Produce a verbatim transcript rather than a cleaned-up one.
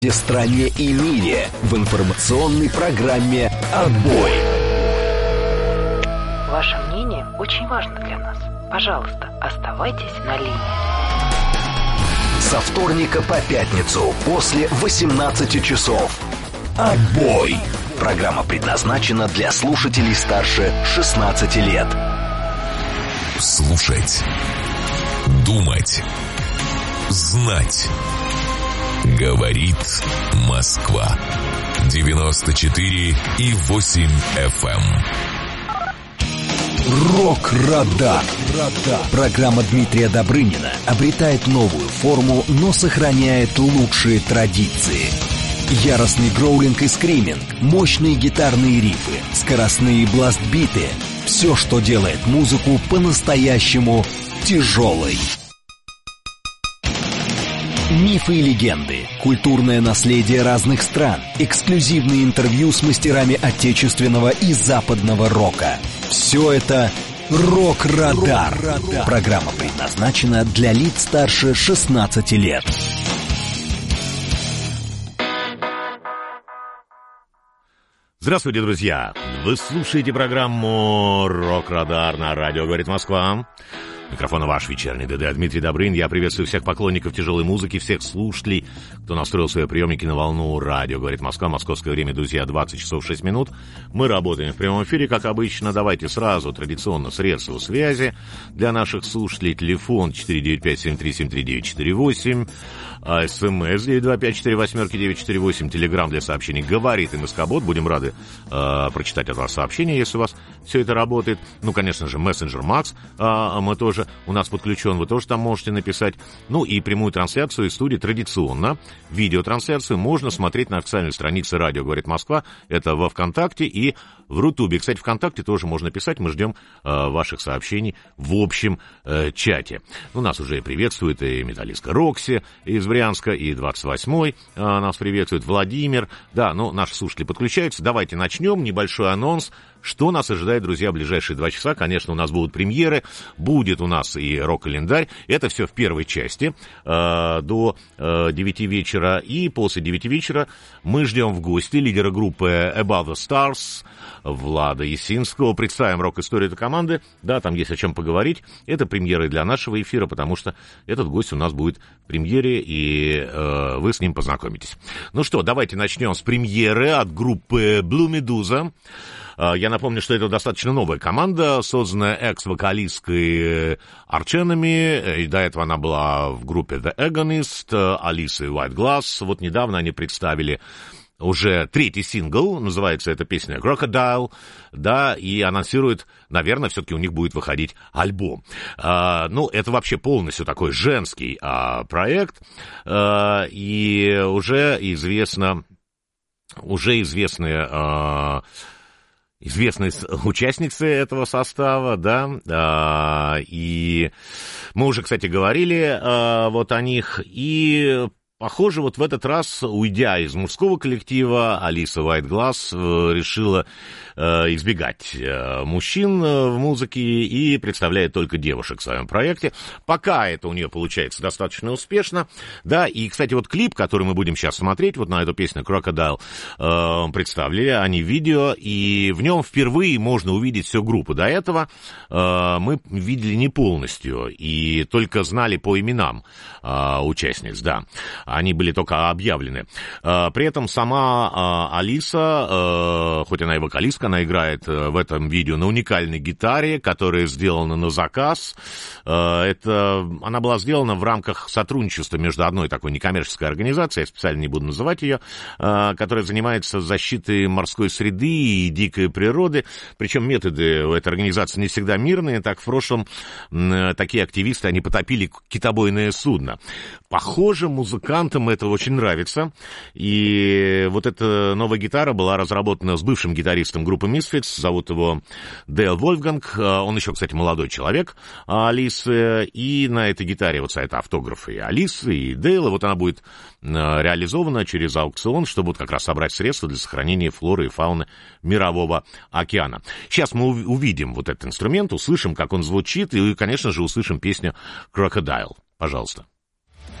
стране и мире в информационной программе «Отбой». Ваше мнение очень важно для нас. Пожалуйста, оставайтесь на линии. Со вторника по пятницу после восемнадцати часов. «Отбой». Программа предназначена для слушателей старше шестнадцати лет. Слушать, думать, знать. Говорит Москва. девяносто четыре и восемь эф эм. Рок-радар. Программа Дмитрия Добрынина обретает новую форму, но сохраняет лучшие традиции. Яростный гроулинг и скриминг, мощные гитарные рифы, скоростные бластбиты — все, что делает музыку по-настоящему тяжелой. Мифы и легенды, культурное наследие разных стран, эксклюзивные интервью с мастерами отечественного и западного рока. Все это «Рок-радар». Программа предназначена для лиц старше шестнадцати лет. Здравствуйте, друзья! Вы слушаете программу «Рок-радар» на радио «Говорит Москва». Микрофон ваш вечерний ДД Дмитрий Добрынин. Я приветствую всех поклонников тяжелой музыки, всех слушателей, кто настроил свои приемники на волну радио «Говорит Москва». Московское время, друзья, двадцать часов шесть минут. Мы работаем в прямом эфире, как обычно. Давайте сразу традиционно средства связи для наших слушателей. Телефон четыре девять пять семь три семь три девять четыре восемь. А СМС девять два пять четыре восемь девять четыре восемь. Телеграм для сообщений «Говорит МСК-бот». Будем рады э, прочитать от вас сообщения, если у вас все это работает. Ну, конечно же, мессенджер Макс э, мы тоже у нас подключен, вы тоже там можете написать. Ну и прямую трансляцию из студии традиционно. Видеотрансляцию можно смотреть на официальной странице «Радио Говорит Москва». Это во ВКонтакте и в Рутубе. Кстати, ВКонтакте тоже можно писать. Мы ждем э, ваших сообщений в общем э, чате. У нас уже приветствует и металлистка Рокси из Брянска, и двадцать восьмой э, нас приветствует Владимир. Да, ну, наши слушатели подключаются. Давайте начнем. Небольшой анонс. Что нас ожидает, друзья, в ближайшие два часа? Конечно, у нас будут премьеры, будет у нас и рок-календарь. Это все в первой части э, до э, девяти вечера. И после девяти вечера мы ждем в гости лидера группы Above the Stars Влада Ясинского. Представим рок-историю этой команды. Да, там есть о чем поговорить. Это премьеры для нашего эфира, потому что этот гость у нас будет в премьере, и э, вы с ним познакомитесь. Ну что, давайте начнем с премьеры от группы Blue Medusa. Я напомню, что это достаточно новая команда, созданная экс-вокалисткой Arch Enemy, и до этого она была в группе The Agonist, Алисой White Glass. Вот недавно они представили уже третий сингл, называется эта песня Crocodile, да, и анонсируют, наверное, все-таки у них будет выходить альбом. А, ну, это вообще полностью такой женский а, проект, а, и уже известно, уже известные... А, известные участницы этого состава, да, а, и мы уже, кстати, говорили а, вот о них, и похоже, вот в этот раз, уйдя из мужского коллектива, Алиса White Glass э, решила э, избегать э, мужчин э, в музыке и представляет только девушек в своем проекте. Пока это у нее получается достаточно успешно, да, и, кстати, вот клип, который мы будем сейчас смотреть, вот на эту песню Crocodile, э, представили они видео, и в нем впервые можно увидеть всю группу. До этого э, мы видели не полностью, и только знали по именам э, участниц, да. Они были только объявлены. При этом сама Алиса, хоть она и вокалистка, она играет в этом видео на уникальной гитаре, которая сделана на заказ. Это, она была сделана в рамках сотрудничества между одной такой некоммерческой организацией, я специально не буду называть ее, которая занимается защитой морской среды и дикой природы. Причем методы у этой организации не всегда мирные. Так, в прошлом такие активисты, они потопили китобойное судно. Похоже, музыкант это очень нравится, и вот эта новая гитара была разработана с бывшим гитаристом группы Misfits, зовут его Дейл Вольфганг, он еще, кстати, молодой человек Алисы, и на этой гитаре вот стоят автографы и Алисы, и Дейла, вот она будет реализована через аукцион, чтобы вот как раз собрать средства для сохранения флоры и фауны Мирового океана. Сейчас мы увидим вот этот инструмент, услышим, как он звучит, и, конечно же, услышим песню Crocodile. Пожалуйста.